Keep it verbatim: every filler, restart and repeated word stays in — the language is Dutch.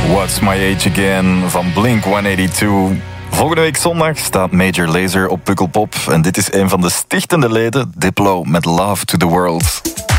What's My Age Again van Blink honderdtweeënnegentig. Volgende week zondag staat Major Lazer op Pukkelpop. En dit is een van de stichtende leden, Diplo met Love to the World.